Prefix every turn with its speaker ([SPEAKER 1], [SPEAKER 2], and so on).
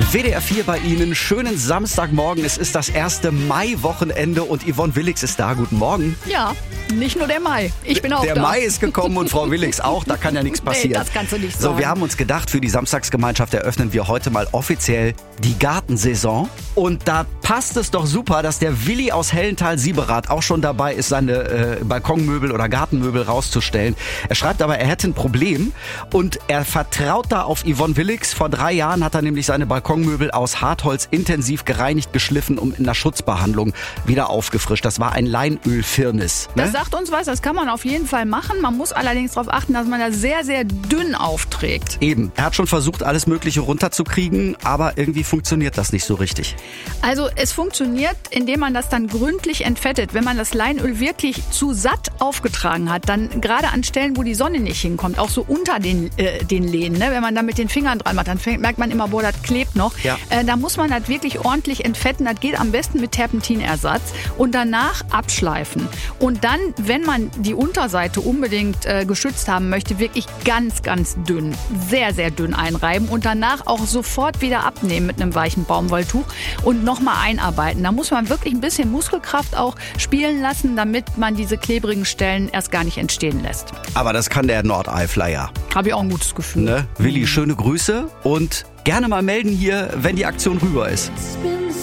[SPEAKER 1] WDR 4 bei Ihnen. Schönen Samstagmorgen. Es ist das erste Mai-Wochenende und Yvonne Willix ist da. Guten Morgen.
[SPEAKER 2] Ja, nicht nur der Mai. Ich bin auch da.
[SPEAKER 1] Der Mai ist gekommen und Frau Willix auch. Da kann ja nichts passieren.
[SPEAKER 2] Nee, das kannst du nicht sagen.
[SPEAKER 1] So, wir haben uns gedacht, für die Samstagsgemeinschaft eröffnen wir heute mal offiziell die Gartensaison. Und da passt es doch super, dass der Willi aus Hellenthal-Sieberath auch schon dabei ist, seine Balkonmöbel oder Gartenmöbel rauszustellen. Er schreibt aber, er hätte ein Problem und er vertraut da auf Yvonne Willix. Vor 3 Jahren hat er nämlich seine Balkonmöbel aus Hartholz intensiv gereinigt, geschliffen und in einer Schutzbehandlung wieder aufgefrischt. Das war ein Leinölfirnis.
[SPEAKER 2] Das sagt uns was, das kann man auf jeden Fall machen. Man muss allerdings darauf achten, dass man das sehr, sehr dünn aufträgt.
[SPEAKER 1] Eben. Er hat schon versucht, alles Mögliche runterzukriegen, aber irgendwie funktioniert das nicht so richtig.
[SPEAKER 2] Also es funktioniert, indem man das dann gründlich entfettet. Wenn man das Leinöl wirklich zu satt aufgetragen hat, dann gerade an Stellen, wo die Sonne nicht hinkommt, auch so unter den Lehnen, ne? Wenn man da mit den Fingern dran macht, dann merkt man immer, boah, das klebt noch. Ja. Da muss man das wirklich ordentlich entfetten. Das geht am besten mit Terpentinersatz und danach abschleifen. Und dann, wenn man die Unterseite unbedingt geschützt haben möchte, wirklich ganz, ganz dünn, sehr, sehr dünn einreiben und danach auch sofort wieder abnehmen mit einem weichen Baumwolltuch und nochmal einarbeiten. Da muss man wirklich ein bisschen Muskelkraft auch spielen lassen, damit man diese klebrigen Stellen erst gar nicht entstehen lässt.
[SPEAKER 1] Aber das kann der Nordeifler ja.
[SPEAKER 2] Habe ich auch ein gutes Gefühl.
[SPEAKER 1] Ne? Willi, schöne Grüße und gerne mal melden hier, wenn die Aktion rüber ist.